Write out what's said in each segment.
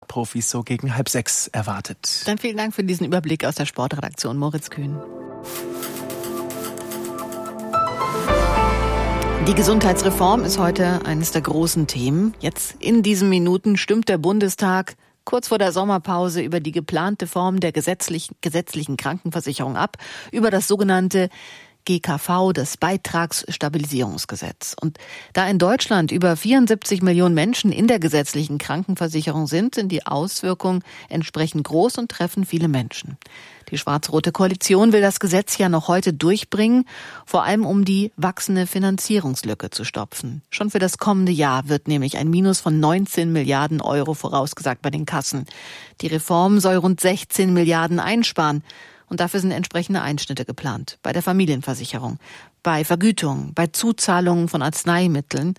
Sportprofis so gegen 5:30 erwartet. Dann vielen Dank für diesen Überblick aus der Sportredaktion, Moritz Kühn. Die Gesundheitsreform ist heute eines der großen Themen. Jetzt in diesen Minuten stimmt der Bundestag kurz vor der Sommerpause über die geplante Form der gesetzlichen Krankenversicherung ab, über das sogenannte GKV, das Beitragsstabilisierungsgesetz. Und da in Deutschland über 74 Millionen Menschen in der gesetzlichen Krankenversicherung sind die Auswirkungen entsprechend groß und treffen viele Menschen. Die schwarz-rote Koalition will das Gesetz ja noch heute durchbringen, vor allem um die wachsende Finanzierungslücke zu stopfen. Schon für das kommende Jahr wird nämlich ein Minus von 19 Milliarden Euro vorausgesagt bei den Kassen. Die Reform soll rund 16 Milliarden einsparen. Und dafür sind entsprechende Einschnitte geplant. Bei der Familienversicherung, bei Vergütungen, bei Zuzahlungen von Arzneimitteln.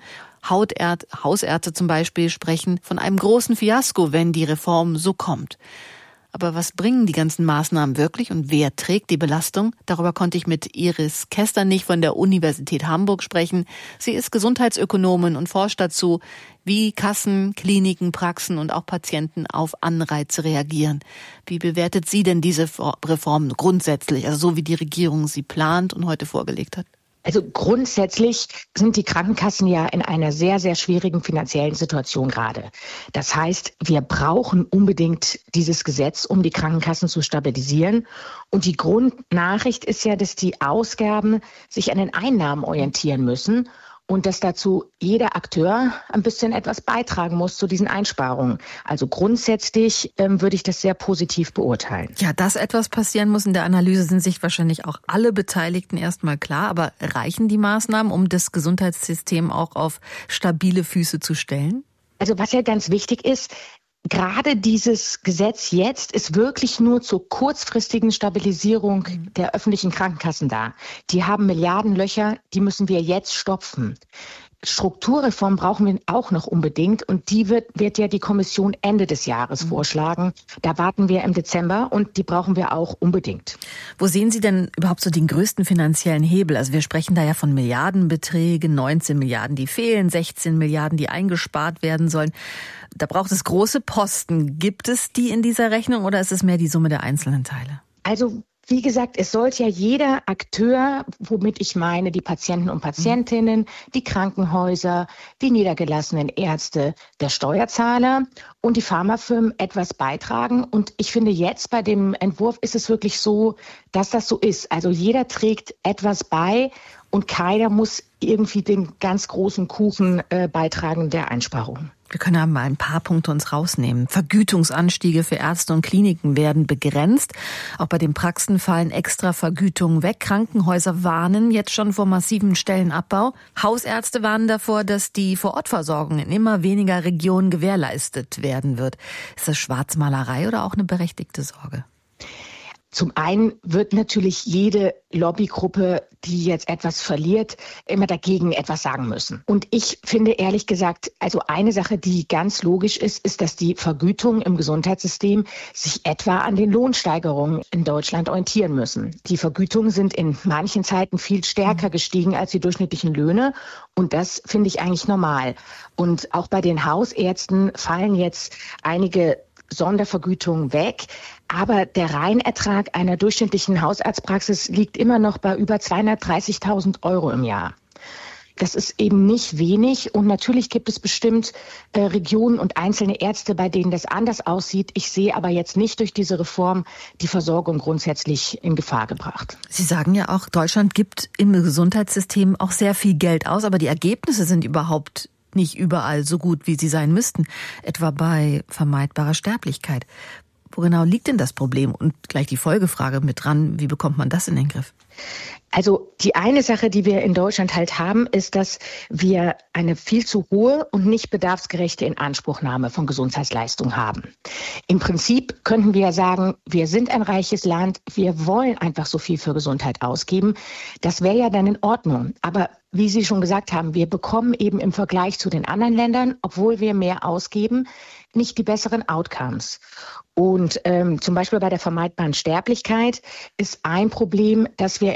Hausärzte zum Beispiel sprechen von einem großen Fiasko, wenn die Reform so kommt. Aber was bringen die ganzen Maßnahmen wirklich und wer trägt die Belastung? Darüber konnte ich mit Iris Kesternich von der Universität Hamburg sprechen. Sie ist Gesundheitsökonomin und forscht dazu, wie Kassen, Kliniken, Praxen und auch Patienten auf Anreize reagieren. Wie bewertet sie denn diese Reform grundsätzlich, also so wie die Regierung sie plant und heute vorgelegt hat? Also grundsätzlich sind die Krankenkassen ja in einer sehr, sehr schwierigen finanziellen Situation gerade. Das heißt, wir brauchen unbedingt dieses Gesetz, um die Krankenkassen zu stabilisieren. Und die Grundnachricht ist ja, dass die Ausgaben sich an den Einnahmen orientieren müssen. Und dass dazu jeder Akteur ein bisschen etwas beitragen muss zu diesen Einsparungen. Also grundsätzlich würde ich das sehr positiv beurteilen. Ja, dass etwas passieren muss in der Analyse, sind sich wahrscheinlich auch alle Beteiligten erstmal klar. Aber reichen die Maßnahmen, um das Gesundheitssystem auch auf stabile Füße zu stellen? Also was ja ganz wichtig ist, gerade dieses Gesetz jetzt ist wirklich nur zur kurzfristigen Stabilisierung der öffentlichen Krankenkassen da. Die haben Milliardenlöcher, die müssen wir jetzt stopfen. Strukturreform brauchen wir auch noch unbedingt und die wird ja die Kommission Ende des Jahres vorschlagen. Da warten wir im Dezember und die brauchen wir auch unbedingt. Wo sehen Sie denn überhaupt so den größten finanziellen Hebel? Also wir sprechen da ja von Milliardenbeträgen, 19 Milliarden, die fehlen, 16 Milliarden, die eingespart werden sollen. Da braucht es große Posten. Gibt es die in dieser Rechnung oder ist es mehr die Summe der einzelnen Teile? Also wie gesagt, es sollte ja jeder Akteur, womit ich meine, die Patienten und Patientinnen, die Krankenhäuser, die niedergelassenen Ärzte, der Steuerzahler und die Pharmafirmen etwas beitragen. Und ich finde jetzt bei dem Entwurf ist es wirklich so, dass das so ist. Also jeder trägt etwas bei und keiner muss irgendwie den ganz großen Kuchen beitragen der Einsparungen. Wir können ja mal ein paar Punkte uns rausnehmen. Vergütungsanstiege für Ärzte und Kliniken werden begrenzt. Auch bei den Praxen fallen extra Vergütungen weg. Krankenhäuser warnen jetzt schon vor massivem Stellenabbau. Hausärzte warnen davor, dass die Vorortversorgung in immer weniger Regionen gewährleistet werden wird. Ist das Schwarzmalerei oder auch eine berechtigte Sorge? Zum einen wird natürlich jede Lobbygruppe, die jetzt etwas verliert, immer dagegen etwas sagen müssen. Und ich finde ehrlich gesagt, also eine Sache, die ganz logisch ist, ist, dass die Vergütungen im Gesundheitssystem sich etwa an den Lohnsteigerungen in Deutschland orientieren müssen. Die Vergütungen sind in manchen Zeiten viel stärker gestiegen als die durchschnittlichen Löhne. Und das finde ich eigentlich normal. Und auch bei den Hausärzten fallen jetzt einige Sondervergütungen weg. Aber der Reinertrag einer durchschnittlichen Hausarztpraxis liegt immer noch bei über 230.000 Euro im Jahr. Das ist eben nicht wenig und natürlich gibt es bestimmt Regionen und einzelne Ärzte, bei denen das anders aussieht. Ich sehe aber jetzt nicht durch diese Reform die Versorgung grundsätzlich in Gefahr gebracht. Sie sagen ja auch, Deutschland gibt im Gesundheitssystem auch sehr viel Geld aus, aber die Ergebnisse sind überhaupt nicht überall so gut, wie sie sein müssten, etwa bei vermeidbarer Sterblichkeit. Wo genau liegt denn das Problem? Und gleich die Folgefrage mit dran, wie bekommt man das in den Griff? Also die eine Sache, die wir in Deutschland halt haben, ist, dass wir eine viel zu hohe und nicht bedarfsgerechte Inanspruchnahme von Gesundheitsleistungen haben. Im Prinzip könnten wir sagen, wir sind ein reiches Land, wir wollen einfach so viel für Gesundheit ausgeben. Das wäre ja dann in Ordnung. Aber wie Sie schon gesagt haben, wir bekommen eben im Vergleich zu den anderen Ländern, obwohl wir mehr ausgeben, nicht die besseren Outcomes. Und zum Beispiel bei der vermeidbaren Sterblichkeit ist ein Problem, dass wir in Deutschland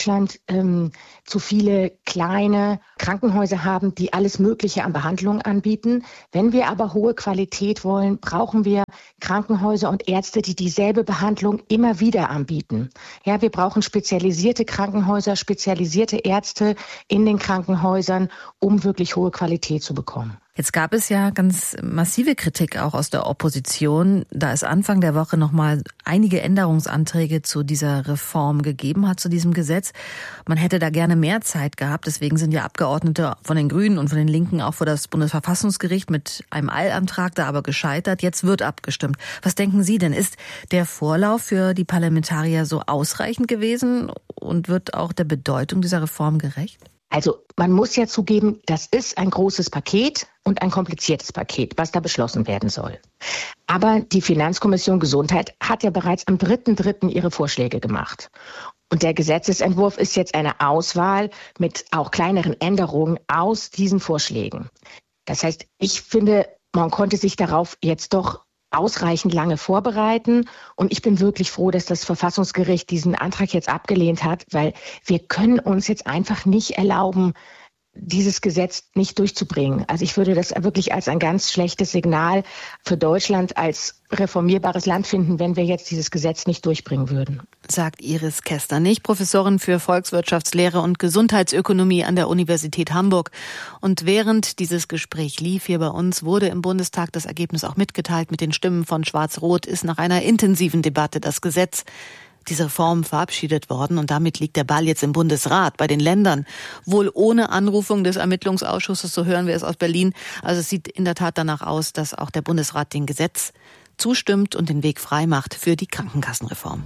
Deutschland zu viele kleine Krankenhäuser haben, die alles Mögliche an Behandlungen anbieten. Wenn wir aber hohe Qualität wollen, brauchen wir Krankenhäuser und Ärzte, die dieselbe Behandlung immer wieder anbieten. Ja, wir brauchen spezialisierte Krankenhäuser, spezialisierte Ärzte in den Krankenhäusern, um wirklich hohe Qualität zu bekommen. Jetzt gab es ja ganz massive Kritik auch aus der Opposition, da es Anfang der Woche nochmal einige Änderungsanträge zu dieser Reform gegeben hat, zu diesem Gesetz. Man hätte da gerne mehr Zeit gehabt. Deswegen sind ja Abgeordnete von den Grünen und von den Linken auch vor das Bundesverfassungsgericht mit einem Eilantrag da aber gescheitert. Jetzt wird abgestimmt. Was denken Sie denn? Ist der Vorlauf für die Parlamentarier so ausreichend gewesen und wird auch der Bedeutung dieser Reform gerecht? Also man muss ja zugeben, das ist ein großes Paket und ein kompliziertes Paket, was da beschlossen werden soll. Aber die Finanzkommission Gesundheit hat ja bereits am 3.3. ihre Vorschläge gemacht. Und der Gesetzesentwurf ist jetzt eine Auswahl mit auch kleineren Änderungen aus diesen Vorschlägen. Das heißt, ich finde, man konnte sich darauf jetzt doch ausreichend lange vorbereiten. Und ich bin wirklich froh, dass das Verfassungsgericht diesen Antrag jetzt abgelehnt hat, weil wir können uns jetzt einfach nicht erlauben, dieses Gesetz nicht durchzubringen. Also ich würde das wirklich als ein ganz schlechtes Signal für Deutschland als reformierbares Land finden, wenn wir jetzt dieses Gesetz nicht durchbringen würden. Sagt Iris Kesternich, Professorin für Volkswirtschaftslehre und Gesundheitsökonomie an der Universität Hamburg. Und während dieses Gespräch lief hier bei uns, wurde im Bundestag das Ergebnis auch mitgeteilt. Mit den Stimmen von Schwarz-Rot ist nach einer intensiven Debatte das Gesetz, diese Reform verabschiedet worden und damit liegt der Ball jetzt im Bundesrat, bei den Ländern. Wohl ohne Anrufung des Ermittlungsausschusses, so hören wir es aus Berlin. Also es sieht in der Tat danach aus, dass auch der Bundesrat dem Gesetz zustimmt und den Weg frei macht für die Krankenkassenreform.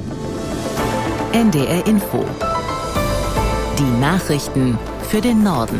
NDR Info. Die Nachrichten für den Norden.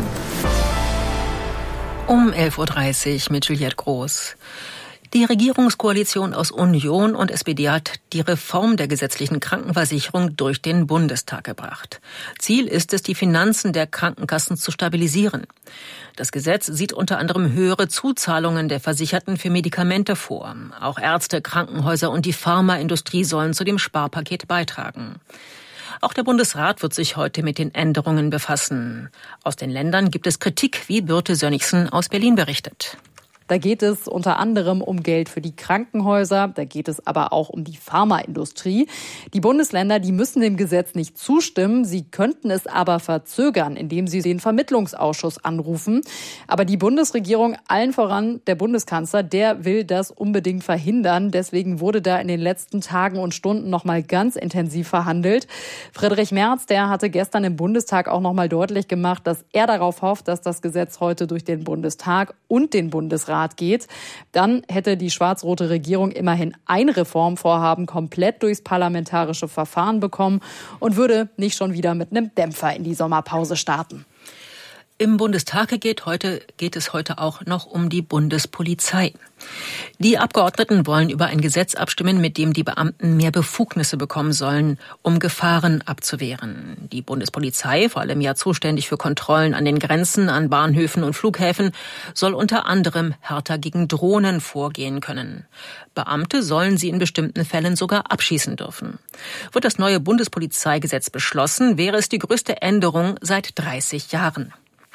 Um 11.30 Uhr mit Juliette Groß. Die Regierungskoalition aus Union und SPD hat die Reform der gesetzlichen Krankenversicherung durch den Bundestag gebracht. Ziel ist es, die Finanzen der Krankenkassen zu stabilisieren. Das Gesetz sieht unter anderem höhere Zuzahlungen der Versicherten für Medikamente vor. Auch Ärzte, Krankenhäuser und die Pharmaindustrie sollen zu dem Sparpaket beitragen. Auch der Bundesrat wird sich heute mit den Änderungen befassen. Aus den Ländern gibt es Kritik, wie Birte Sönnigsen aus Berlin berichtet. Da geht es unter anderem um Geld für die Krankenhäuser, da geht es aber auch um die Pharmaindustrie. Die Bundesländer, die müssen dem Gesetz nicht zustimmen, sie könnten es aber verzögern, indem sie den Vermittlungsausschuss anrufen. Aber die Bundesregierung, allen voran der Bundeskanzler, der will das unbedingt verhindern. Deswegen wurde da in den letzten Tagen und Stunden noch mal ganz intensiv verhandelt. Friedrich Merz, der hatte gestern im Bundestag auch noch mal deutlich gemacht, dass er darauf hofft, dass das Gesetz heute durch den Bundestag und den Bundesrat geht. Dann hätte die schwarz-rote Regierung immerhin ein Reformvorhaben komplett durchs parlamentarische Verfahren bekommen und würde nicht schon wieder mit einem Dämpfer in die Sommerpause starten. Im Bundestag geht es heute auch noch um die Bundespolizei. Die Abgeordneten wollen über ein Gesetz abstimmen, mit dem die Beamten mehr Befugnisse bekommen sollen, um Gefahren abzuwehren. Die Bundespolizei, vor allem ja zuständig für Kontrollen an den Grenzen, an Bahnhöfen und Flughäfen, soll unter anderem härter gegen Drohnen vorgehen können. Beamte sollen sie in bestimmten Fällen sogar abschießen dürfen. Wird das neue Bundespolizeigesetz beschlossen, wäre es die größte Änderung seit 30 Jahren.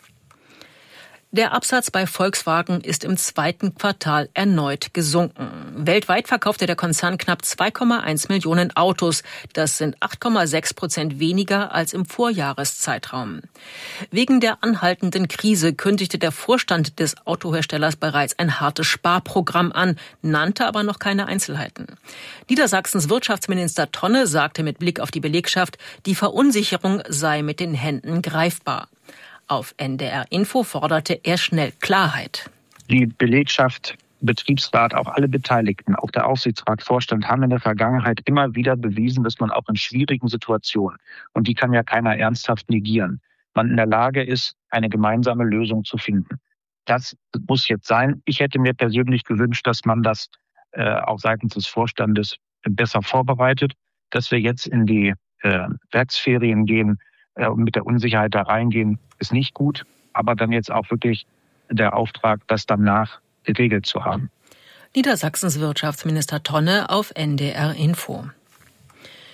Der Absatz bei Volkswagen ist im zweiten Quartal erneut gesunken. Weltweit verkaufte der Konzern knapp 2,1 Millionen Autos. Das sind 8,6% weniger als im Vorjahreszeitraum. Wegen der anhaltenden Krise kündigte der Vorstand des Autoherstellers bereits ein hartes Sparprogramm an, nannte aber noch keine Einzelheiten. Niedersachsens Wirtschaftsminister Tonne sagte mit Blick auf die Belegschaft, die Verunsicherung sei mit den Händen greifbar. Auf NDR Info forderte er schnell Klarheit. Die Belegschaft, Betriebsrat, auch alle Beteiligten, auch der Aufsichtsrat, Vorstand haben in der Vergangenheit immer wieder bewiesen, dass man auch in schwierigen Situationen, und die kann ja keiner ernsthaft negieren, man in der Lage ist, eine gemeinsame Lösung zu finden. Das muss jetzt sein. Ich hätte mir persönlich gewünscht, dass man das auch seitens des Vorstandes besser vorbereitet, dass wir jetzt in die Werksferien gehen und mit der Unsicherheit da reingehen, ist nicht gut, aber dann jetzt auch wirklich der Auftrag, das danach geregelt zu haben. Niedersachsens Wirtschaftsminister Tonne auf NDR Info.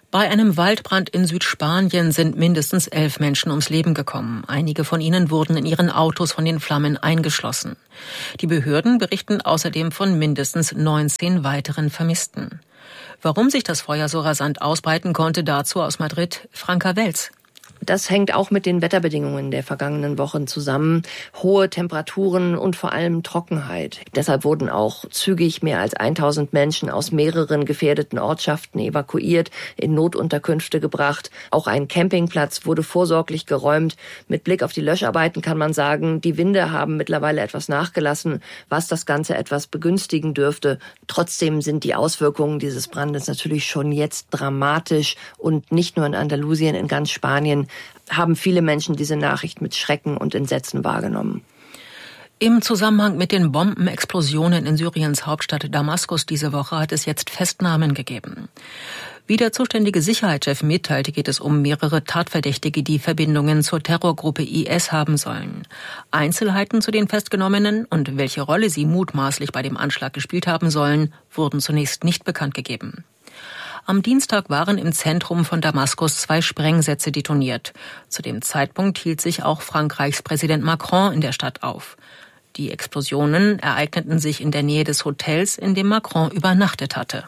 Bei einem Waldbrand in Südspanien sind mindestens 11 Menschen ums Leben gekommen. Einige von ihnen wurden in ihren Autos von den Flammen eingeschlossen. Die Behörden berichten außerdem von mindestens 19 weiteren Vermissten. Warum sich das Feuer so rasant ausbreiten konnte, dazu aus Madrid Franka Welz. Das hängt auch mit den Wetterbedingungen der vergangenen Wochen zusammen. Hohe Temperaturen und vor allem Trockenheit. Deshalb wurden auch zügig mehr als 1000 Menschen aus mehreren gefährdeten Ortschaften evakuiert, in Notunterkünfte gebracht. Auch ein Campingplatz wurde vorsorglich geräumt. Mit Blick auf die Löscharbeiten kann man sagen, die Winde haben mittlerweile etwas nachgelassen, was das Ganze etwas begünstigen dürfte. Trotzdem sind die Auswirkungen dieses Brandes natürlich schon jetzt dramatisch und nicht nur in Andalusien, in ganz Spanien haben viele Menschen diese Nachricht mit Schrecken und Entsetzen wahrgenommen. Im Zusammenhang mit den Bombenexplosionen in Syriens Hauptstadt Damaskus diese Woche hat es jetzt Festnahmen gegeben. Wie der zuständige Sicherheitschef mitteilte, geht es um mehrere Tatverdächtige, die Verbindungen zur Terrorgruppe IS haben sollen. Einzelheiten zu den Festgenommenen und welche Rolle sie mutmaßlich bei dem Anschlag gespielt haben sollen, wurden zunächst nicht bekannt gegeben. Am Dienstag waren im Zentrum von Damaskus 2 Sprengsätze detoniert. Zu dem Zeitpunkt hielt sich auch Frankreichs Präsident Macron in der Stadt auf. Die Explosionen ereigneten sich in der Nähe des Hotels, in dem Macron übernachtet hatte.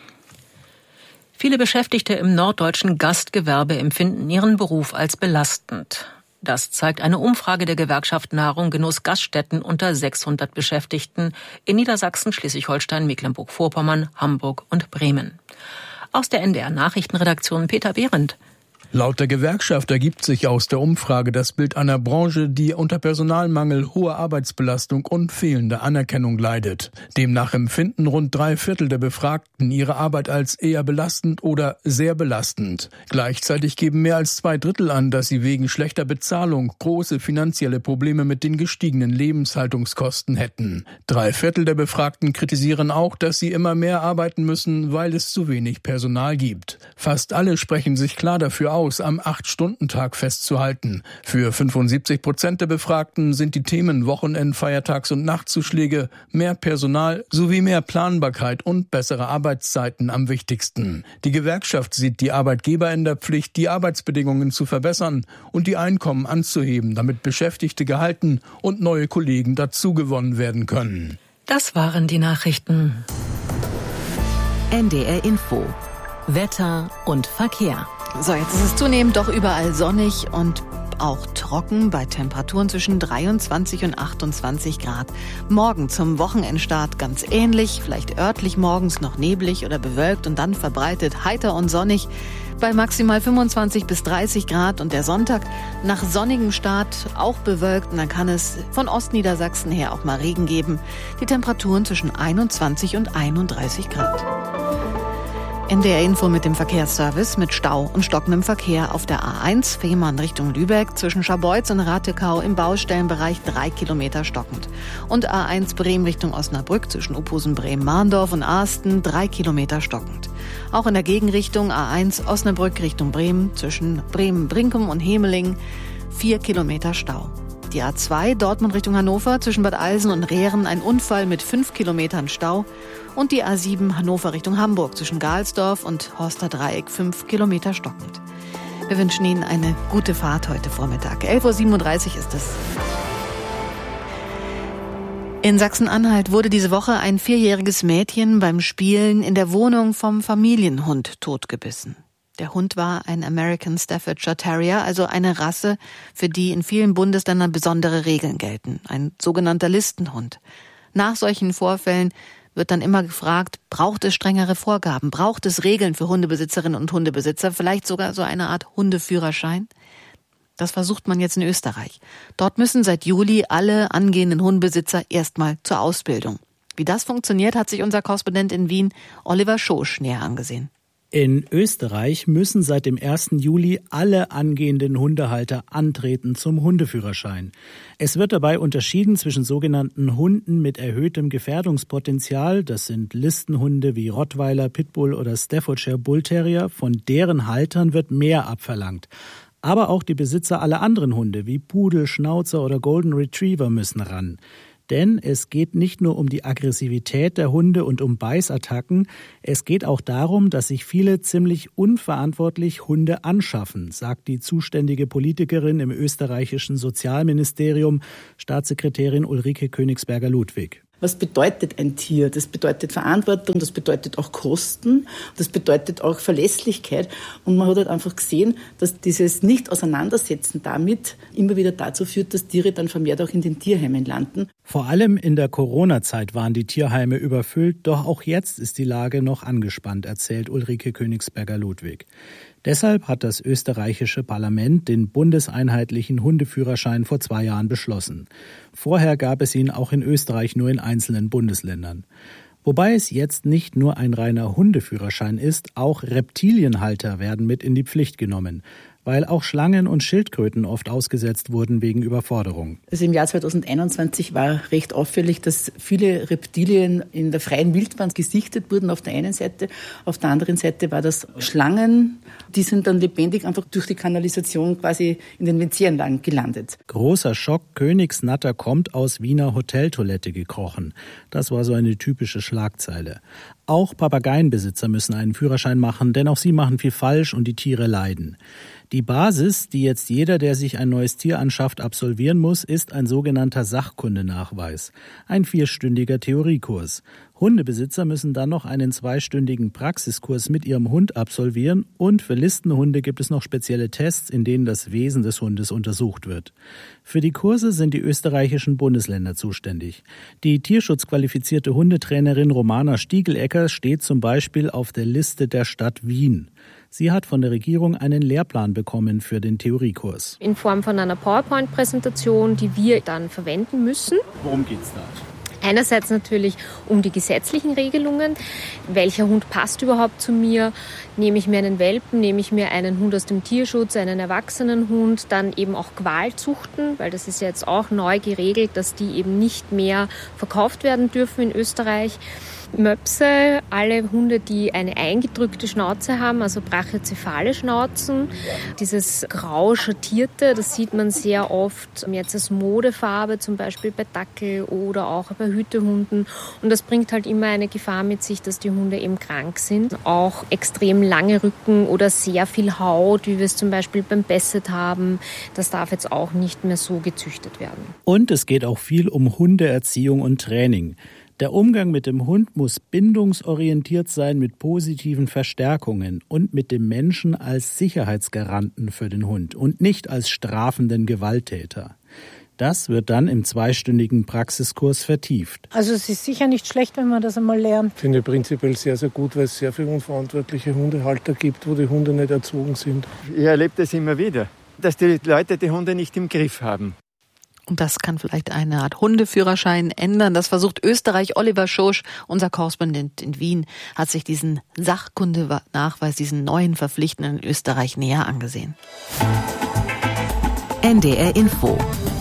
Viele Beschäftigte im norddeutschen Gastgewerbe empfinden ihren Beruf als belastend. Das zeigt eine Umfrage der Gewerkschaft Nahrung Genuss Gaststätten unter 600 Beschäftigten in Niedersachsen, Schleswig-Holstein, Mecklenburg-Vorpommern, Hamburg und Bremen. Aus der NDR-Nachrichtenredaktion Peter Behrendt. Laut der Gewerkschaft ergibt sich aus der Umfrage das Bild einer Branche, die unter Personalmangel, hoher Arbeitsbelastung und fehlender Anerkennung leidet. Demnach empfinden rund 3/4 der Befragten ihre Arbeit als eher belastend oder sehr belastend. Gleichzeitig geben mehr als 2/3 an, dass sie wegen schlechter Bezahlung große finanzielle Probleme mit den gestiegenen Lebenshaltungskosten hätten. 3/4 der Befragten kritisieren auch, dass sie immer mehr arbeiten müssen, weil es zu wenig Personal gibt. Fast alle sprechen sich klar dafür aus, am 8-Stunden-Tag festzuhalten. Für 75% der Befragten sind die Themen Wochenend-, Feiertags- und Nachtzuschläge, mehr Personal sowie mehr Planbarkeit und bessere Arbeitszeiten am wichtigsten. Die Gewerkschaft sieht die Arbeitgeber in der Pflicht, die Arbeitsbedingungen zu verbessern und die Einkommen anzuheben, damit Beschäftigte gehalten und neue Kollegen dazugewonnen werden können. Das waren die Nachrichten. NDR Info. Wetter und Verkehr. So, jetzt ist es zunehmend doch überall sonnig und auch trocken bei Temperaturen zwischen 23 und 28 Grad. Morgen zum Wochenendstart ganz ähnlich, vielleicht örtlich morgens noch neblig oder bewölkt und dann verbreitet heiter und sonnig bei maximal 25 bis 30 Grad. Und der Sonntag nach sonnigem Start auch bewölkt und dann kann es von Ostniedersachsen her auch mal Regen geben. Die Temperaturen zwischen 21 und 31 Grad. NDR Info mit dem Verkehrsservice mit Stau und stockendem Verkehr auf der A1 Fehmarn Richtung Lübeck zwischen Scharbeutz und Rattekau im Baustellenbereich 3 Kilometer stockend. Und A1 Bremen Richtung Osnabrück zwischen Uphusen, Bremen, Mahndorf und Asten 3 Kilometer stockend. Auch in der Gegenrichtung A1 Osnabrück Richtung Bremen zwischen Bremen-Brinkum und Hemeling 4 Kilometer Stau. Die A2 Dortmund Richtung Hannover zwischen Bad Eilsen und Rehren ein Unfall mit 5 Kilometern Stau. Und die A7 Hannover Richtung Hamburg zwischen Gahlsdorf und Horster Dreieck 5 Kilometer stockend. Wir wünschen Ihnen eine gute Fahrt heute Vormittag. 11:37 Uhr ist es. In Sachsen-Anhalt wurde diese Woche ein 4-jähriges Mädchen beim Spielen in der Wohnung vom Familienhund totgebissen. Der Hund war ein American Staffordshire Terrier, also eine Rasse, für die in vielen Bundesländern besondere Regeln gelten. Ein sogenannter Listenhund. Nach solchen Vorfällen wird dann immer gefragt, braucht es strengere Vorgaben? Braucht es Regeln für Hundebesitzerinnen und Hundebesitzer? Vielleicht sogar so eine Art Hundeführerschein? Das versucht man jetzt in Österreich. Dort müssen seit Juli alle angehenden Hundebesitzer erstmal zur Ausbildung. Wie das funktioniert, hat sich unser Korrespondent in Wien, Oliver Schosch, näher angesehen. In Österreich müssen seit dem 1. Juli alle angehenden Hundehalter antreten zum Hundeführerschein. Es wird dabei unterschieden zwischen sogenannten Hunden mit erhöhtem Gefährdungspotenzial, das sind Listenhunde wie Rottweiler, Pitbull oder Staffordshire Bull Terrier, von deren Haltern wird mehr abverlangt. Aber auch die Besitzer aller anderen Hunde wie Pudel, Schnauzer oder Golden Retriever müssen ran. Denn es geht nicht nur um die Aggressivität der Hunde und um Beißattacken, es geht auch darum, dass sich viele ziemlich unverantwortlich Hunde anschaffen, sagt die zuständige Politikerin im österreichischen Sozialministerium, Staatssekretärin Ulrike Königsberger-Ludwig. Was bedeutet ein Tier? Das bedeutet Verantwortung, das bedeutet auch Kosten, das bedeutet auch Verlässlichkeit. Und man hat halt einfach gesehen, dass dieses Nicht-Auseinandersetzen damit immer wieder dazu führt, dass Tiere dann vermehrt auch in den Tierheimen landen. Vor allem in der Corona-Zeit waren die Tierheime überfüllt, doch auch jetzt ist die Lage noch angespannt, erzählt Ulrike Königsberger-Ludwig. Deshalb hat das österreichische Parlament den bundeseinheitlichen Hundeführerschein vor 2 Jahren beschlossen. Vorher gab es ihn auch in Österreich nur in einzelnen Bundesländern. Wobei es jetzt nicht nur ein reiner Hundeführerschein ist, auch Reptilienhalter werden mit in die Pflicht genommen, weil auch Schlangen und Schildkröten oft ausgesetzt wurden wegen Überforderung. Also im Jahr 2021 war recht auffällig, dass viele Reptilien in der freien Wildbahn gesichtet wurden auf der einen Seite. Auf der anderen Seite war das Schlangen, die sind dann lebendig einfach durch die Kanalisation quasi in den WC-Anlagen gelandet. Großer Schock, Königsnatter kommt aus Wiener Hoteltoilette gekrochen. Das war so eine typische Schlagzeile. Auch Papageienbesitzer müssen einen Führerschein machen, denn auch sie machen viel falsch und die Tiere leiden. Die Basis, die jetzt jeder, der sich ein neues Tier anschafft, absolvieren muss, ist ein sogenannter Sachkundenachweis. Ein 4-stündiger Theoriekurs. Hundebesitzer müssen dann noch einen 2-stündigen Praxiskurs mit ihrem Hund absolvieren und für Listenhunde gibt es noch spezielle Tests, in denen das Wesen des Hundes untersucht wird. Für die Kurse sind die österreichischen Bundesländer zuständig. Die tierschutzqualifizierte Hundetrainerin Romana Stiegelecker steht zum Beispiel auf der Liste der Stadt Wien. Sie hat von der Regierung einen Lehrplan bekommen für den Theoriekurs. In Form von einer PowerPoint-Präsentation, die wir dann verwenden müssen. Worum geht's da? Einerseits natürlich um die gesetzlichen Regelungen. Welcher Hund passt überhaupt zu mir? Nehme ich mir einen Welpen, nehme ich mir einen Hund aus dem Tierschutz, einen erwachsenen Hund, dann eben auch Qualzuchten, weil das ist ja jetzt auch neu geregelt, dass die eben nicht mehr verkauft werden dürfen in Österreich. Möpse, alle Hunde, die eine eingedrückte Schnauze haben, also brachycephale Schnauzen. Dieses grau schattierte, das sieht man sehr oft jetzt als Modefarbe, zum Beispiel bei Dackel oder auch bei Hütehunden. Und das bringt halt immer eine Gefahr mit sich, dass die Hunde eben krank sind. Auch extrem lange Rücken oder sehr viel Haut, wie wir es zum Beispiel beim Basset haben, das darf jetzt auch nicht mehr so gezüchtet werden. Und es geht auch viel um Hundeerziehung und Training. Der Umgang mit dem Hund muss bindungsorientiert sein mit positiven Verstärkungen und mit dem Menschen als Sicherheitsgaranten für den Hund und nicht als strafenden Gewalttäter. Das wird dann im 2-stündigen Praxiskurs vertieft. Also es ist sicher nicht schlecht, wenn man das einmal lernt. Ich finde prinzipiell sehr, sehr gut, weil es sehr viele unverantwortliche Hundehalter gibt, wo die Hunde nicht erzogen sind. Ich erlebe das immer wieder, dass die Leute die Hunde nicht im Griff haben. Und das kann vielleicht eine Art Hundeführerschein ändern. Das versucht Österreich. Oliver Schosch, unser Korrespondent in Wien, hat sich diesen Sachkundenachweis, diesen neuen verpflichtenden in Österreich näher angesehen. NDR Info.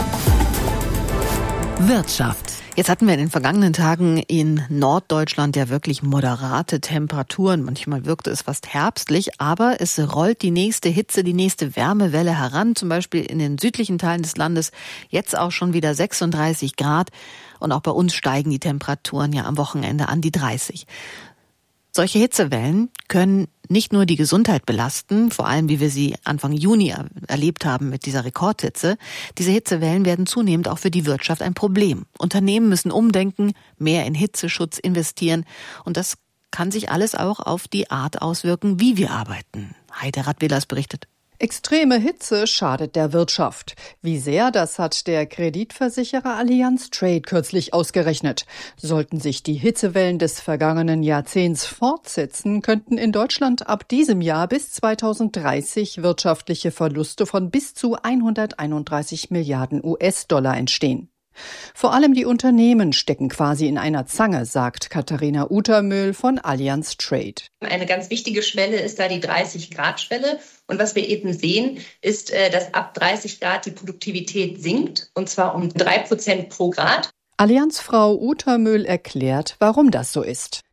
Wirtschaft. Jetzt hatten wir in den vergangenen Tagen in Norddeutschland ja wirklich moderate Temperaturen. Manchmal wirkte es fast herbstlich, aber es rollt die nächste Hitze, die nächste Wärmewelle heran. Zum Beispiel in den südlichen Teilen des Landes jetzt auch schon wieder 36 Grad. Und auch bei uns steigen die Temperaturen ja am Wochenende an die 30. Solche Hitzewellen können nicht nur die Gesundheit belasten, vor allem wie wir sie Anfang Juni erlebt haben mit dieser Rekordhitze. Diese Hitzewellen werden zunehmend auch für die Wirtschaft ein Problem. Unternehmen müssen umdenken, mehr in Hitzeschutz investieren und das kann sich alles auch auf die Art auswirken, wie wir arbeiten. Heide Radwilas berichtet. Extreme Hitze schadet der Wirtschaft. Wie sehr, das hat der Kreditversicherer Allianz Trade kürzlich ausgerechnet. Sollten sich die Hitzewellen des vergangenen Jahrzehnts fortsetzen, könnten in Deutschland ab diesem Jahr bis 2030 wirtschaftliche Verluste von bis zu 131 Milliarden US-Dollar entstehen. Vor allem die Unternehmen stecken quasi in einer Zange, sagt Katharina Utermühl von Allianz Trade. Eine ganz wichtige Schwelle ist da die 30-Grad-Schwelle. Und was wir eben sehen, ist, dass ab 30 Grad die Produktivität sinkt, und zwar um 3% pro Grad. Allianzfrau Utermühl erklärt, warum das so ist.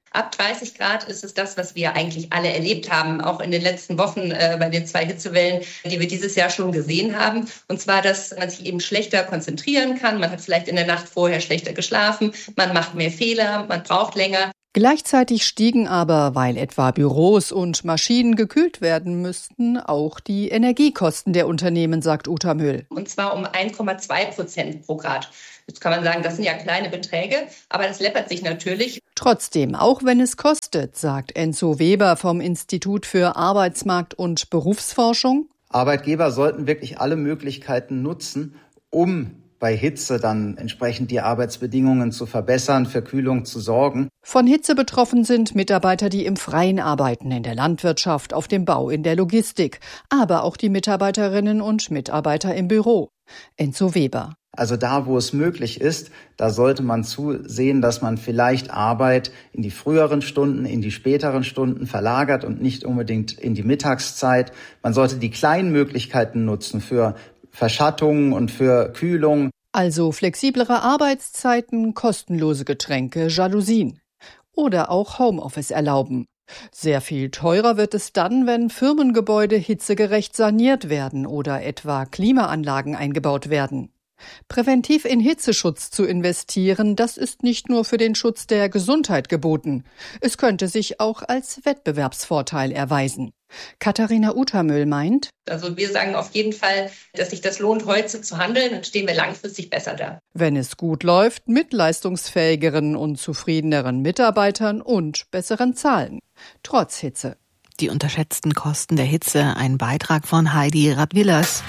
Ab 30 Grad ist es das, was wir eigentlich alle erlebt haben, auch in den letzten Wochen bei den 2 Hitzewellen, die wir dieses Jahr schon gesehen haben. Und zwar, dass man sich eben schlechter konzentrieren kann. Man hat vielleicht in der Nacht vorher schlechter geschlafen, man macht mehr Fehler, man braucht länger. Gleichzeitig stiegen aber, weil etwa Büros und Maschinen gekühlt werden müssten, auch die Energiekosten der Unternehmen, sagt Uta Müll. Und zwar um 1,2% pro Grad. Jetzt kann man sagen, das sind ja kleine Beträge, aber das läppert sich natürlich. Trotzdem, auch wenn es kostet, sagt Enzo Weber vom Institut für Arbeitsmarkt- und Berufsforschung. Arbeitgeber sollten wirklich alle Möglichkeiten nutzen, um bei Hitze dann entsprechend die Arbeitsbedingungen zu verbessern, für Kühlung zu sorgen. Von Hitze betroffen sind Mitarbeiter, die im Freien arbeiten, in der Landwirtschaft, auf dem Bau, in der Logistik, aber auch die Mitarbeiterinnen und Mitarbeiter im Büro. Enzo Weber. Also da, wo es möglich ist, da sollte man zusehen, dass man vielleicht Arbeit in die früheren Stunden, in die späteren Stunden verlagert und nicht unbedingt in die Mittagszeit. Man sollte die kleinen Möglichkeiten nutzen für Verschattung und für Kühlung. Also flexiblere Arbeitszeiten, kostenlose Getränke, Jalousien. Oder auch Homeoffice erlauben. Sehr viel teurer wird es dann, wenn Firmengebäude hitzegerecht saniert werden oder etwa Klimaanlagen eingebaut werden. Präventiv in Hitzeschutz zu investieren, das ist nicht nur für den Schutz der Gesundheit geboten. Es könnte sich auch als Wettbewerbsvorteil erweisen. Katharina Utermüll meint, also wir sagen auf jeden Fall, dass sich das lohnt, heute zu handeln, dann stehen wir langfristig besser da. Wenn es gut läuft, mit leistungsfähigeren und zufriedeneren Mitarbeitern und besseren Zahlen. Trotz Hitze. Die unterschätzten Kosten der Hitze, ein Beitrag von Heidi Radwillers.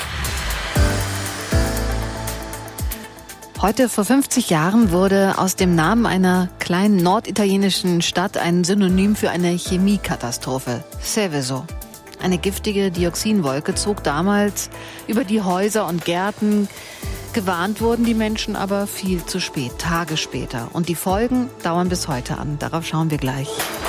Heute vor 50 Jahren wurde aus dem Namen einer kleinen norditalienischen Stadt ein Synonym für eine Chemiekatastrophe. Seveso. Eine giftige Dioxinwolke zog damals über die Häuser und Gärten. Gewarnt wurden die Menschen aber viel zu spät, Tage später. Und die Folgen dauern bis heute an. Darauf schauen wir gleich.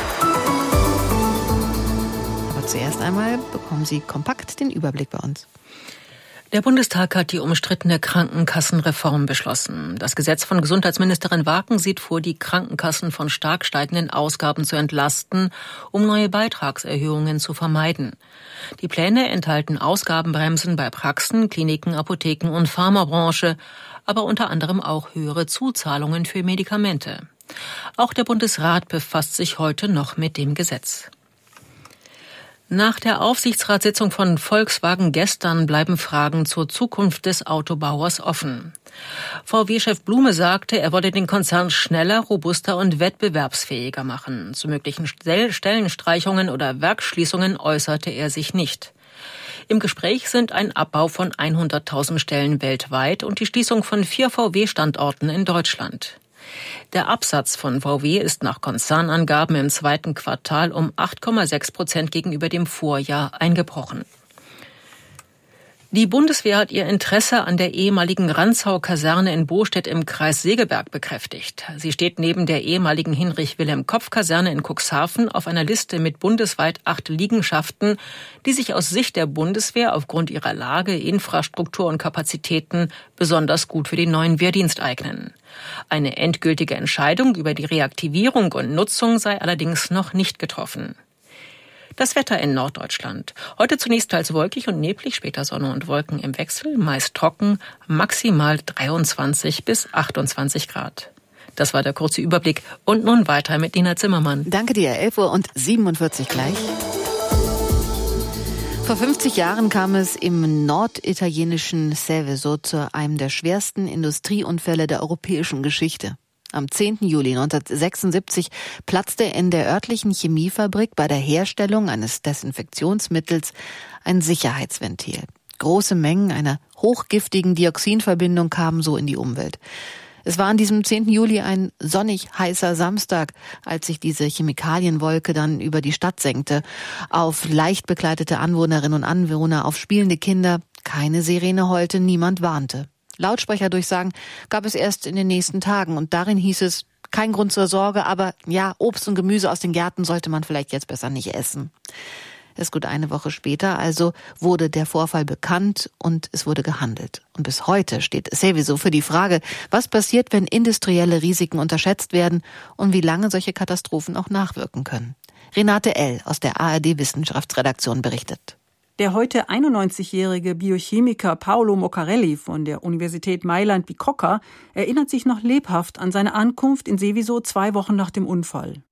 Aber zuerst einmal bekommen Sie kompakt den Überblick bei uns. Der Bundestag hat die umstrittene Krankenkassenreform beschlossen. Das Gesetz von Gesundheitsministerin Waken sieht vor, die Krankenkassen von stark steigenden Ausgaben zu entlasten, um neue Beitragserhöhungen zu vermeiden. Die Pläne enthalten Ausgabenbremsen bei Praxen, Kliniken, Apotheken und Pharmabranche, aber unter anderem auch höhere Zuzahlungen für Medikamente. Auch der Bundesrat befasst sich heute noch mit dem Gesetz. Nach der Aufsichtsratssitzung von Volkswagen gestern bleiben Fragen zur Zukunft des Autobauers offen. VW-Chef Blume sagte, er wolle den Konzern schneller, robuster und wettbewerbsfähiger machen. Zu möglichen Stellenstreichungen oder Werksschließungen äußerte er sich nicht. Im Gespräch sind ein Abbau von 100.000 Stellen weltweit und die Schließung von 4 VW-Standorten in Deutschland. Der Absatz von VW ist nach Konzernangaben im 2. Quartal um 8,6% gegenüber dem Vorjahr eingebrochen. Die Bundeswehr hat ihr Interesse an der ehemaligen Rantzau-Kaserne in Bostedt im Kreis Segeberg bekräftigt. Sie steht neben der ehemaligen Hinrich-Wilhelm-Kopf-Kaserne in Cuxhaven auf einer Liste mit bundesweit 8 Liegenschaften, die sich aus Sicht der Bundeswehr aufgrund ihrer Lage, Infrastruktur und Kapazitäten besonders gut für den neuen Wehrdienst eignen. Eine endgültige Entscheidung über die Reaktivierung und Nutzung sei allerdings noch nicht getroffen. Das Wetter in Norddeutschland. Heute zunächst teils wolkig und neblig, später Sonne und Wolken im Wechsel, meist trocken, maximal 23 bis 28 Grad. Das war der kurze Überblick. Und nun weiter mit Nina Zimmermann. Danke dir, 11:47 Uhr gleich. Vor 50 Jahren kam es im norditalienischen Seveso zu einem der schwersten Industrieunfälle der europäischen Geschichte. Am 10. Juli 1976 platzte in der örtlichen Chemiefabrik bei der Herstellung eines Desinfektionsmittels ein Sicherheitsventil. Große Mengen einer hochgiftigen Dioxinverbindung kamen so in die Umwelt. Es war an diesem 10. Juli ein sonnig heißer Samstag, als sich diese Chemikalienwolke dann über die Stadt senkte. Auf leicht bekleidete Anwohnerinnen und Anwohner, auf spielende Kinder. Keine Sirene heulte, niemand warnte. Lautsprecherdurchsagen gab es erst in den nächsten Tagen und darin hieß es, kein Grund zur Sorge, aber ja, Obst und Gemüse aus den Gärten sollte man vielleicht jetzt besser nicht essen. Erst gut eine Woche später also wurde der Vorfall bekannt und es wurde gehandelt. Und bis heute steht Seveso für die Frage, was passiert, wenn industrielle Risiken unterschätzt werden und wie lange solche Katastrophen auch nachwirken können. Renate L. aus der ARD-Wissenschaftsredaktion berichtet. Der heute 91-jährige Biochemiker Paolo Moccarelli von der Universität Mailand Bicocca erinnert sich noch lebhaft an seine Ankunft in Seveso 2 Wochen nach dem Unfall.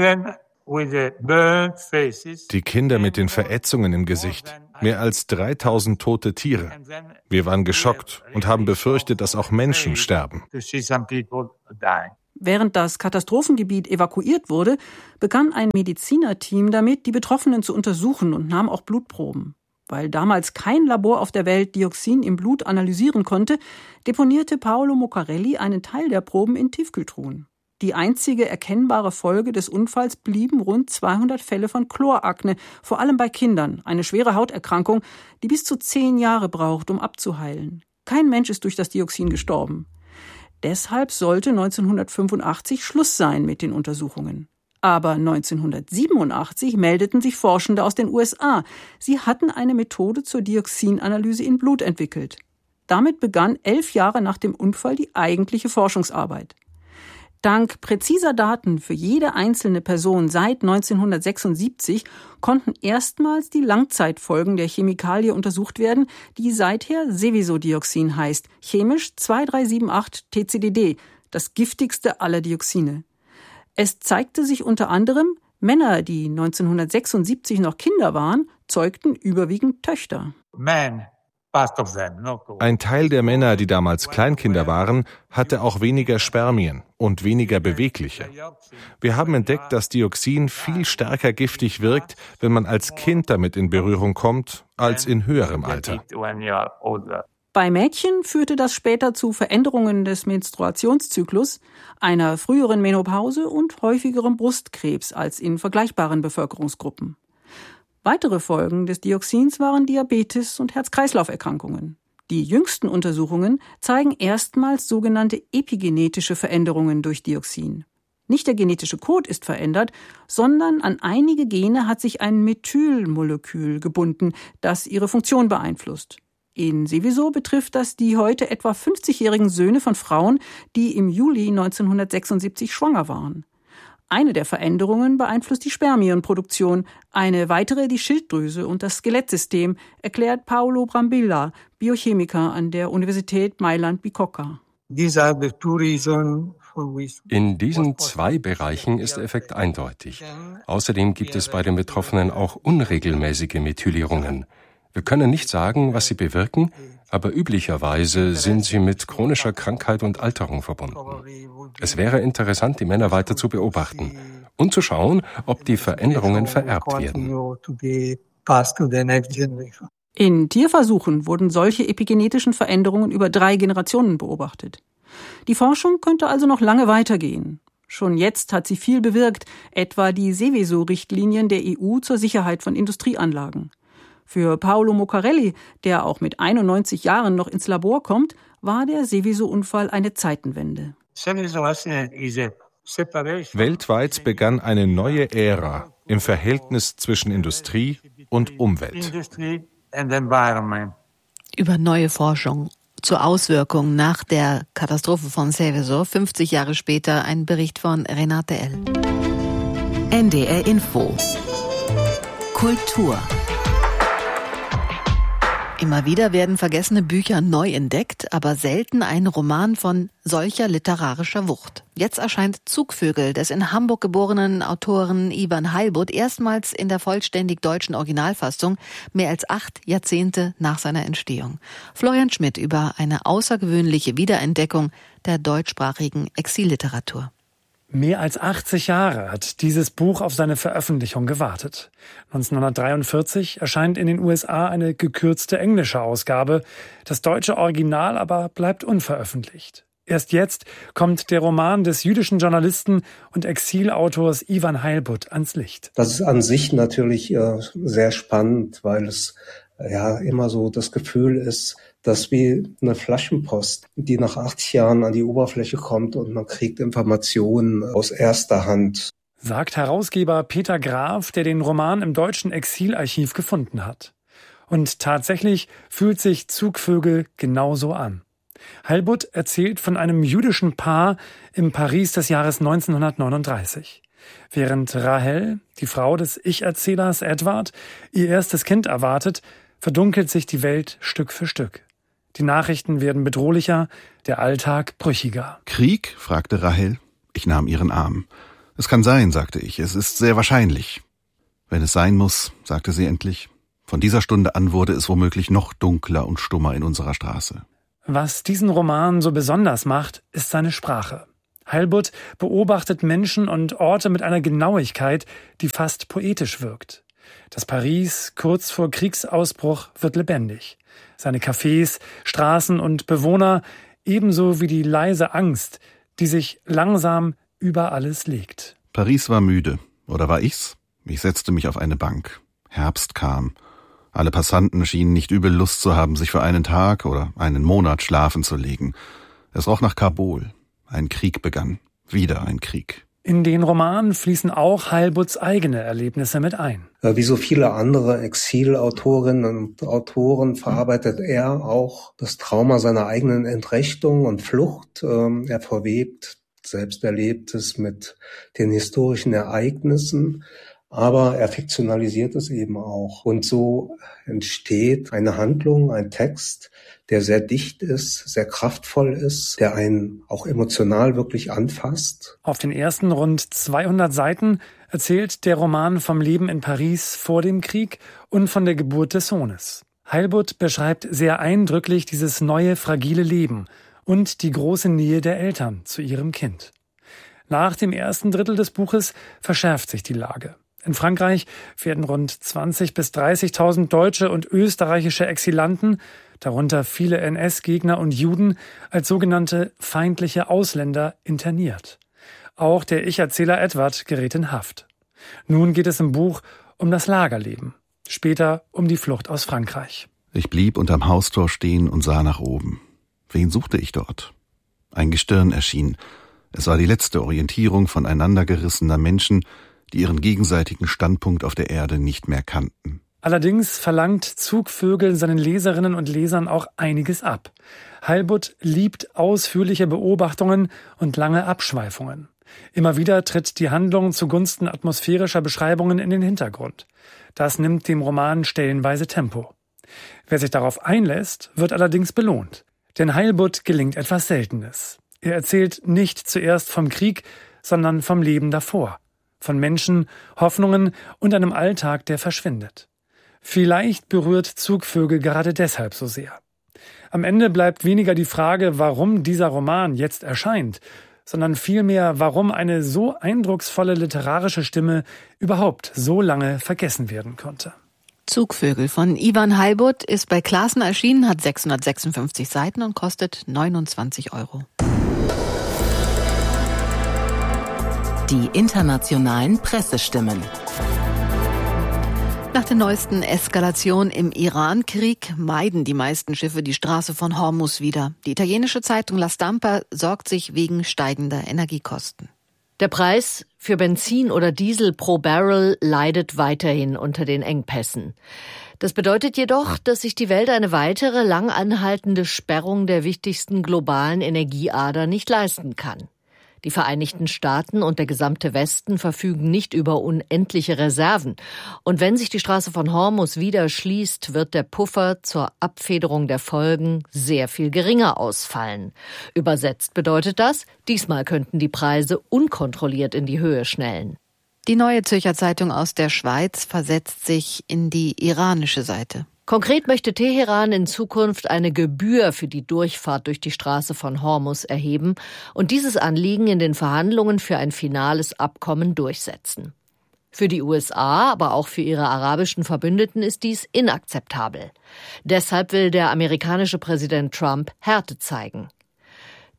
Die Kinder mit den Verätzungen im Gesicht. Mehr als 3000 tote Tiere. Wir waren geschockt und haben befürchtet, dass auch Menschen sterben. Während das Katastrophengebiet evakuiert wurde, begann ein Medizinerteam damit, die Betroffenen zu untersuchen und nahm auch Blutproben. Weil damals kein Labor auf der Welt Dioxin im Blut analysieren konnte, deponierte Paolo Moccarelli einen Teil der Proben in Tiefkühltruhen. Die einzige erkennbare Folge des Unfalls blieben rund 200 Fälle von Chlorakne, vor allem bei Kindern, eine schwere Hauterkrankung, die bis zu 10 Jahre braucht, um abzuheilen. Kein Mensch ist durch das Dioxin gestorben. Deshalb sollte 1985 Schluss sein mit den Untersuchungen. Aber 1987 meldeten sich Forschende aus den USA. Sie hatten eine Methode zur Dioxinanalyse in Blut entwickelt. Damit begann 11 Jahre nach dem Unfall die eigentliche Forschungsarbeit. Dank präziser Daten für jede einzelne Person seit 1976 konnten erstmals die Langzeitfolgen der Chemikalie untersucht werden, die seither Seveso-Dioxin heißt, chemisch 2378-TCDD, das giftigste aller Dioxine. Es zeigte sich unter anderem, Männer, die 1976 noch Kinder waren, zeugten überwiegend Töchter. Ein Teil der Männer, die damals Kleinkinder waren, hatte auch weniger Spermien und weniger bewegliche. Wir haben entdeckt, dass Dioxin viel stärker giftig wirkt, wenn man als Kind damit in Berührung kommt, als in höherem Alter. Bei Mädchen führte das später zu Veränderungen des Menstruationszyklus, einer früheren Menopause und häufigerem Brustkrebs als in vergleichbaren Bevölkerungsgruppen. Weitere Folgen des Dioxins waren Diabetes und Herz-Kreislauf-Erkrankungen. Die jüngsten Untersuchungen zeigen erstmals sogenannte epigenetische Veränderungen durch Dioxin. Nicht der genetische Code ist verändert, sondern an einige Gene hat sich ein Methylmolekül gebunden, das ihre Funktion beeinflusst. In Seveso betrifft das die heute etwa 50-jährigen Söhne von Frauen, die im Juli 1976 schwanger waren. Eine der Veränderungen beeinflusst die Spermienproduktion, eine weitere die Schilddrüse und das Skelettsystem, erklärt Paolo Brambilla, Biochemiker an der Universität Mailand Bicocca. In diesen 2 Bereichen ist der Effekt eindeutig. Außerdem gibt es bei den Betroffenen auch unregelmäßige Methylierungen. Wir können nicht sagen, was sie bewirken, aber üblicherweise sind sie mit chronischer Krankheit und Alterung verbunden. Es wäre interessant, die Männer weiter zu beobachten und zu schauen, ob die Veränderungen vererbt werden. In Tierversuchen wurden solche epigenetischen Veränderungen über 3 Generationen beobachtet. Die Forschung könnte also noch lange weitergehen. Schon jetzt hat sie viel bewirkt, etwa die Seveso-Richtlinien der EU zur Sicherheit von Industrieanlagen. Für Paolo Moccarelli, der auch mit 91 Jahren noch ins Labor kommt, war der Seveso-Unfall eine Zeitenwende. Weltweit begann eine neue Ära im Verhältnis zwischen Industrie und Umwelt. Über neue Forschung zur Auswirkung nach der Katastrophe von Seveso, 50 Jahre später, ein Bericht von Renate L. NDR Info. Kultur. Immer wieder werden vergessene Bücher neu entdeckt, aber selten ein Roman von solcher literarischer Wucht. Jetzt erscheint Zugvögel des in Hamburg geborenen Autoren Ivan Heilbutt erstmals in der vollständig deutschen Originalfassung, mehr als 8 Jahrzehnte nach seiner Entstehung. Florian Schmidt über eine außergewöhnliche Wiederentdeckung der deutschsprachigen Exilliteratur. Mehr als 80 Jahre hat dieses Buch auf seine Veröffentlichung gewartet. 1943 erscheint in den USA eine gekürzte englische Ausgabe. Das deutsche Original aber bleibt unveröffentlicht. Erst jetzt kommt der Roman des jüdischen Journalisten und Exilautors Ivan Heilbutt ans Licht. Das ist an sich natürlich sehr spannend, weil es immer so das Gefühl ist, dass wie eine Flaschenpost, die nach 80 Jahren an die Oberfläche kommt und man kriegt Informationen aus erster Hand. sagt Herausgeber Peter Graf, der den Roman im deutschen Exilarchiv gefunden hat. Und tatsächlich fühlt sich Zugvögel genauso an. Heilbutt erzählt von einem jüdischen Paar im Paris des Jahres 1939. Während Rahel, die Frau des Ich-Erzählers Edward, ihr erstes Kind erwartet, verdunkelt sich die Welt Stück für Stück. Die Nachrichten werden bedrohlicher, der Alltag brüchiger. Krieg? Fragte Rahel. Ich nahm ihren Arm. Es kann sein, sagte ich. Es ist sehr wahrscheinlich. Wenn es sein muss, sagte sie endlich. Von dieser Stunde an wurde es womöglich noch dunkler und stummer in unserer Straße. Was diesen Roman so besonders macht, ist seine Sprache. Heilbutt beobachtet Menschen und Orte mit einer Genauigkeit, die fast poetisch wirkt. Das Paris kurz vor Kriegsausbruch wird lebendig. Seine Cafés, Straßen und Bewohner, ebenso wie die leise Angst, die sich langsam über alles legt. Paris war müde. Oder war ich's? Ich setzte mich auf eine Bank. Herbst kam. Alle Passanten schienen nicht übel Lust zu haben, sich für einen Tag oder einen Monat schlafen zu legen. Es roch nach Kabul. Ein Krieg begann. Wieder ein Krieg. In den Roman fließen auch Heilbutts eigene Erlebnisse mit ein. Wie so viele andere Exilautorinnen und Autoren verarbeitet er auch das Trauma seiner eigenen Entrechtung und Flucht. Er verwebt selbst Erlebtes mit den historischen Ereignissen. Aber er fiktionalisiert es eben auch. Und so entsteht eine Handlung, ein Text, der sehr dicht ist, sehr kraftvoll ist, der einen auch emotional wirklich anfasst. Auf den ersten rund 200 Seiten erzählt der Roman vom Leben in Paris vor dem Krieg und von der Geburt des Sohnes. Heilbutt beschreibt sehr eindrücklich dieses neue, fragile Leben und die große Nähe der Eltern zu ihrem Kind. Nach dem ersten Drittel des Buches verschärft sich die Lage. In Frankreich werden rund 20.000 bis 30.000 deutsche und österreichische Exilanten, darunter viele NS-Gegner und Juden, als sogenannte feindliche Ausländer interniert. Auch der Ich-Erzähler Edward gerät in Haft. Nun geht es im Buch um das Lagerleben, später um die Flucht aus Frankreich. Ich blieb unterm Haustor stehen und sah nach oben. Wen suchte ich dort? Ein Gestirn erschien. Es war die letzte Orientierung voneinandergerissener Menschen, die ihren gegenseitigen Standpunkt auf der Erde nicht mehr kannten. Allerdings verlangt Zugvögel seinen Leserinnen und Lesern auch einiges ab. Heilbutt liebt ausführliche Beobachtungen und lange Abschweifungen. Immer wieder tritt die Handlung zugunsten atmosphärischer Beschreibungen in den Hintergrund. Das nimmt dem Roman stellenweise Tempo. Wer sich darauf einlässt, wird allerdings belohnt. Denn Heilbutt gelingt etwas Seltenes. Er erzählt nicht zuerst vom Krieg, sondern vom Leben davor. Von Menschen, Hoffnungen und einem Alltag, der verschwindet. Vielleicht berührt Zugvögel gerade deshalb so sehr. Am Ende bleibt weniger die Frage, warum dieser Roman jetzt erscheint, sondern vielmehr, warum eine so eindrucksvolle literarische Stimme überhaupt so lange vergessen werden konnte. Zugvögel von Ivan Heilbutt ist bei Classen erschienen, hat 656 Seiten und kostet 29 €. Die internationalen Pressestimmen. Nach der neuesten Eskalation im Iran-Krieg meiden die meisten Schiffe die Straße von Hormuz wieder. Die italienische Zeitung La Stampa sorgt sich wegen steigender Energiekosten. Der Preis für Benzin oder Diesel pro Barrel leidet weiterhin unter den Engpässen. Das bedeutet jedoch, dass sich die Welt eine weitere lang anhaltende Sperrung der wichtigsten globalen Energieader nicht leisten kann. Die Vereinigten Staaten und der gesamte Westen verfügen nicht über unendliche Reserven. Und wenn sich die Straße von Hormuz wieder schließt, wird der Puffer zur Abfederung der Folgen sehr viel geringer ausfallen. Übersetzt bedeutet das, diesmal könnten die Preise unkontrolliert in die Höhe schnellen. Die Neue Zürcher Zeitung aus der Schweiz versetzt sich in die iranische Seite. Konkret möchte Teheran in Zukunft eine Gebühr für die Durchfahrt durch die Straße von Hormuz erheben und dieses Anliegen in den Verhandlungen für ein finales Abkommen durchsetzen. Für die USA, aber auch für ihre arabischen Verbündeten ist dies inakzeptabel. Deshalb will der amerikanische Präsident Trump Härte zeigen.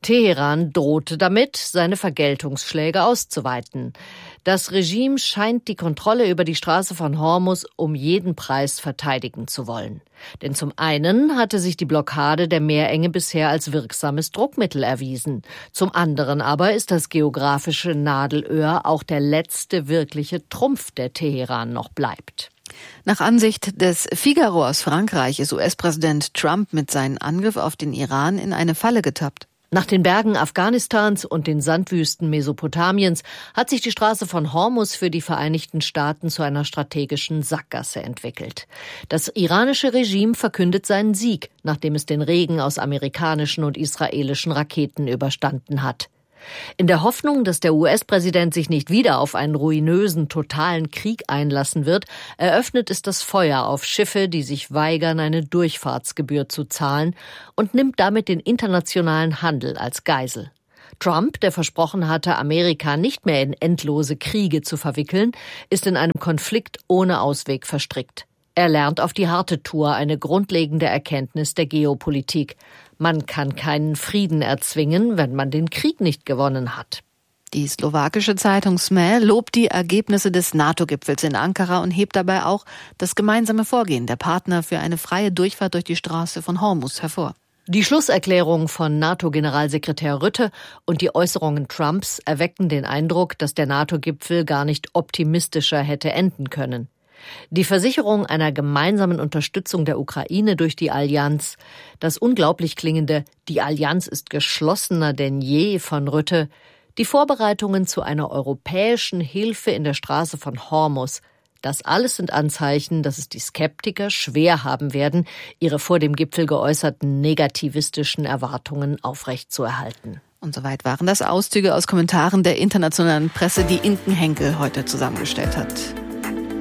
Teheran drohte damit, seine Vergeltungsschläge auszuweiten. Das Regime scheint die Kontrolle über die Straße von Hormuz um jeden Preis verteidigen zu wollen. Denn zum einen hatte sich die Blockade der Meerenge bisher als wirksames Druckmittel erwiesen. Zum anderen aber ist das geografische Nadelöhr auch der letzte wirkliche Trumpf, der Teheran noch bleibt. Nach Ansicht des Figaro aus Frankreich ist US-Präsident Trump mit seinem Angriff auf den Iran in eine Falle getappt. Nach den Bergen Afghanistans und den Sandwüsten Mesopotamiens hat sich die Straße von Hormuz für die Vereinigten Staaten zu einer strategischen Sackgasse entwickelt. Das iranische Regime verkündet seinen Sieg, nachdem es den Regen aus amerikanischen und israelischen Raketen überstanden hat. In der Hoffnung, dass der US-Präsident sich nicht wieder auf einen ruinösen, totalen Krieg einlassen wird, eröffnet es das Feuer auf Schiffe, die sich weigern, eine Durchfahrtsgebühr zu zahlen, und nimmt damit den internationalen Handel als Geisel. Trump, der versprochen hatte, Amerika nicht mehr in endlose Kriege zu verwickeln, ist in einem Konflikt ohne Ausweg verstrickt. Er lernt auf die harte Tour eine grundlegende Erkenntnis der Geopolitik. Man kann keinen Frieden erzwingen, wenn man den Krieg nicht gewonnen hat. Die slowakische Zeitung SME lobt die Ergebnisse des NATO-Gipfels in Ankara und hebt dabei auch das gemeinsame Vorgehen der Partner für eine freie Durchfahrt durch die Straße von Hormuz hervor. Die Schlusserklärung von NATO-Generalsekretär Rutte und die Äußerungen Trumps erwecken den Eindruck, dass der NATO-Gipfel gar nicht optimistischer hätte enden können. Die Versicherung einer gemeinsamen Unterstützung der Ukraine durch die Allianz, das unglaublich klingende „Die Allianz ist geschlossener denn je" von Rutte, die Vorbereitungen zu einer europäischen Hilfe in der Straße von Hormuz, das alles sind Anzeichen, dass es die Skeptiker schwer haben werden, ihre vor dem Gipfel geäußerten negativistischen Erwartungen aufrechtzuerhalten. Und soweit waren das Auszüge aus Kommentaren der internationalen Presse, die Inken Henkel heute zusammengestellt hat.